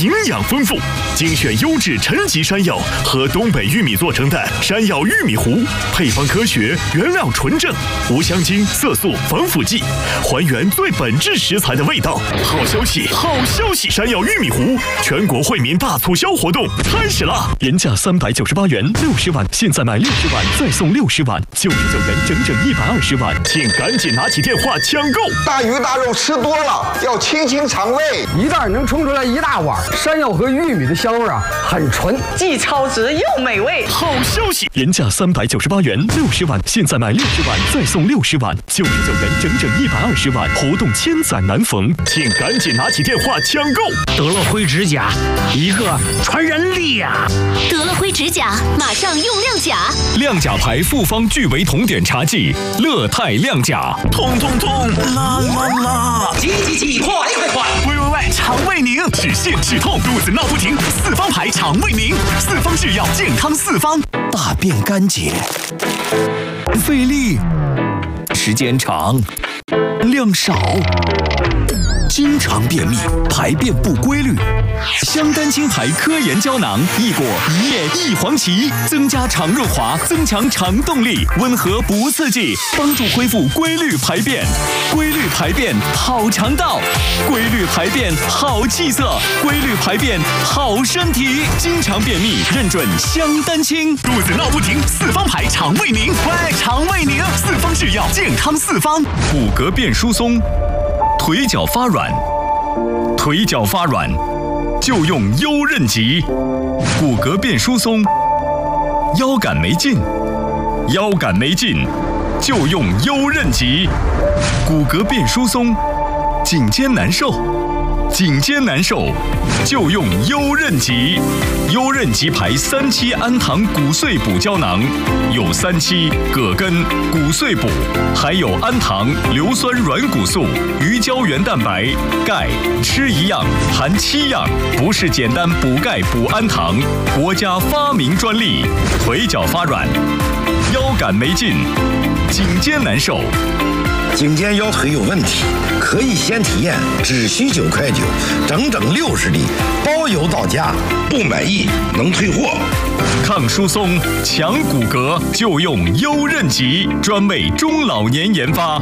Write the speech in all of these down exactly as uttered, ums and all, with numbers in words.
营养丰富，精选优质陈级山药和东北玉米做成的山药玉米糊，配方科学，原料纯正，无香精、色素、防腐剂，还原最本质食材的味道。好消息，好消息！山药玉米糊全国惠民大促销活动开始啦！原价三百九十八元，六十碗，现在买六十碗再送六十碗，九十九元整整一百二十碗，请赶紧拿起电话抢购！ 大鱼大肉吃多了要清清肠胃， 一袋能冲出来一大碗。山药和玉米的香味啊，很纯， 既超值又美味。 好消息，原价三百九十八元，六十碗，现在买六十碗再送六十碗，九十九元整整一百二十碗，活动千载难逢，请赶紧拿起电话抢购！ 德乐辉指甲，一个传人力呀！ 德乐辉指甲，马上用亮甲。 亮甲牌复方聚维酮碘茶剂，乐泰亮甲。 痛痛痛，啦啦啦！ 急急急，快快快！ 喂喂喂，肠胃宁，止泻止痛，肚子闹不停，四方牌肠胃宁，四方制药，健康四方。 大便干结，费力，时间长，量少，经常便秘，排便不规律。 香丹青牌科研胶囊，益果一叶一黄芪，增加肠润滑，增强肠动力，温和不刺激，帮助恢复规律排便。规律排便好肠道，规律排便好气色，规律排便好身体。经常便秘认准香丹青， 肚子闹不停，四方牌肠胃宁，喂，肠胃宁，四方制药，健康四方。 骨骼变疏松，腿脚发软，腿脚发软。就用优韧极，骨骼变疏松，腰杆没劲，腰杆没劲，就用优韧极，骨骼变疏松，颈肩难受，颈肩难受，就用优韧极。优韧极牌三七氨糖骨碎补胶囊，有三七、葛根、骨碎补，还有氨糖、硫酸软骨素、鱼胶原蛋白、钙，吃一样含七样，不是简单补钙补氨糖，国家发明专利。腿脚发软，腰杆没劲，颈肩难受。 颈肩腰腿有问题，可以先体验，只需九块九，整整六十粒，包邮到家，不满意能退货。 抗疏松、强骨骼，就用优韧极，专为中老年研发。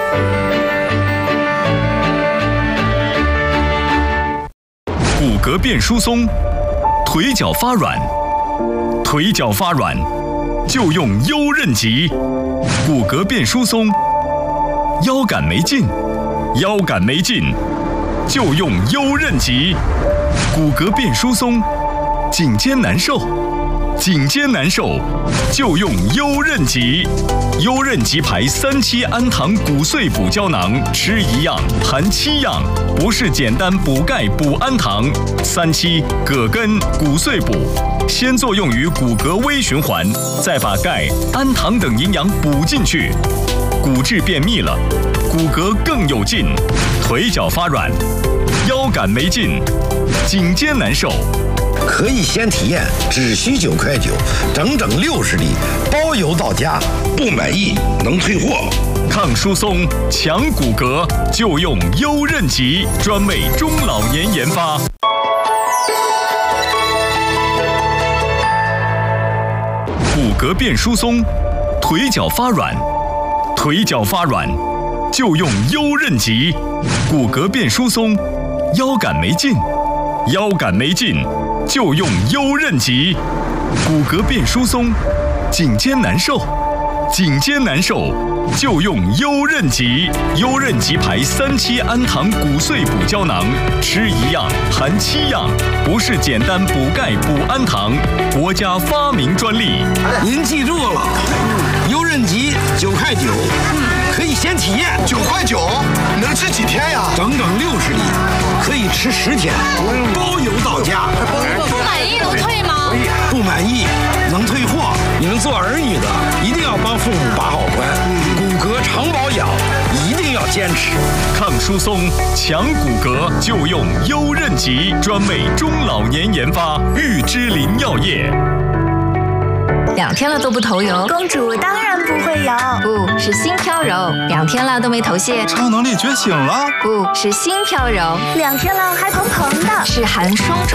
骨骼变疏松，腿脚发软，腿脚发软，就用优韧极。骨骼变疏松。腰杆没劲，腰杆没劲，就用优韧极。骨骼变疏松，颈肩难受，颈肩难受，就用优韧极。优韧极牌三七氨糖骨碎补胶囊，吃一样含七样，不是简单补钙补氨糖。三七、葛根、骨碎补，先作用于骨骼微循环，再把钙、氨糖等营养补进去。骨质便秘了，骨骼更有劲，腿脚发软，腰杆没劲，颈肩难受。 可以先体验，只需九块九，整整六十粒，包邮到家，不满意能退货。 抗疏松、强骨骼，就用优韧极，专为中老年研发。骨骼变疏松，腿脚发软。腿脚发软，就用优韧极。骨骼变疏松，腰杆没劲，腰杆没劲，就用优韧极。骨骼变疏松，颈肩难受，颈肩难受，就用优韧极。优韧极牌三七氨糖骨碎补胶囊，吃一样含七样，不是简单补钙补氨糖，国家发明专利。 您记住了，优韧极九块九，可以先体验。 九块九能吃几天呀？ 整整六十粒，可以吃十天，包邮到家。 不满意能退吗？ 不满意能退货。你们做儿女的一定要帮父母把好关，骨骼常保养一定要坚持。 抗疏松、强骨骼，就用优韧极，专为中老年研发。玉芝林药业。 两天了都不头油， 公主当然不会油， 不是心飘柔。两天了都没头屑， 超能力觉醒了， 不是心飘柔。 两天了还蓬蓬的， 是寒霜。